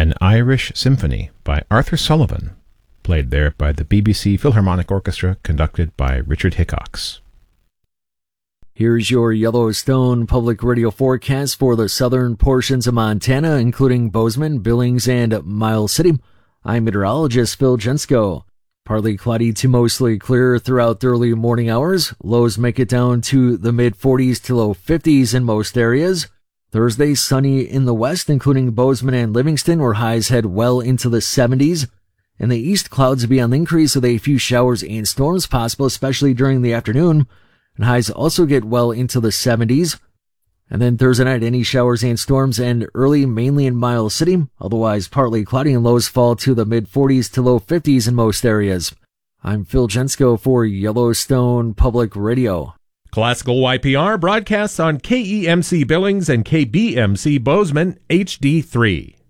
An Irish Symphony by Arthur Sullivan, played there by the BBC Philharmonic Orchestra, conducted by Richard Hickox. Here's your Yellowstone Public Radio forecast for the southern portions of Montana, including Bozeman, Billings, and Miles City. I'm meteorologist Phil Jensko. Partly cloudy to mostly clear throughout the early morning hours. Lows make it down to the mid-40s to low 50s in most areas. Thursday, sunny in the west, including Bozeman and Livingston, where highs head well into the 70s. In the east, clouds will be on the increase with a few showers and storms possible, especially during the afternoon. And highs also get well into the 70s. And then Thursday night, any showers and storms end early, mainly in Miles City. Otherwise, partly cloudy and lows fall to the mid-40s to low 50s in most areas. I'm Phil Jensko for Yellowstone Public Radio. Classical YPR broadcasts on KEMC Billings and KBMC Bozeman HD3.